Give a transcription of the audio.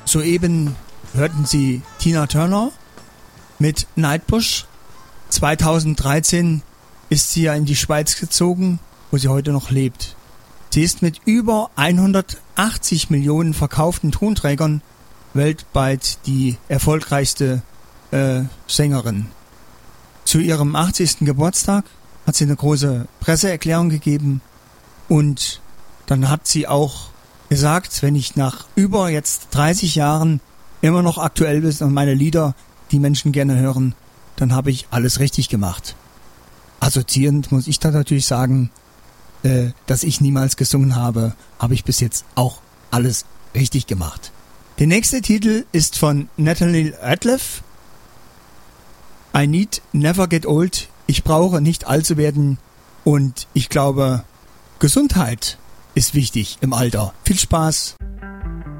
Soeben hörten Sie Tina Turner mit Nightbush. 2013 ist sie ja in die Schweiz gezogen, wo sie heute noch lebt. Sie ist mit über 180 Millionen verkauften Tonträgern weltweit die erfolgreichste Sängerin. Zu ihrem 80. Geburtstag hat sie eine große Presseerklärung gegeben und dann hat sie auch gesagt, wenn ich nach über jetzt 30 Jahren immer noch aktuell bin und meine Lieder die Menschen gerne hören, dann habe ich alles richtig gemacht. Assoziierend muss ich da natürlich sagen, dass ich niemals gesungen habe, habe ich bis jetzt auch alles richtig gemacht. Der nächste Titel ist von Natalie Rateliff. I need never get old. Ich brauche nicht alt zu werden und ich glaube, Gesundheit ist wichtig im Alter. Viel Spaß!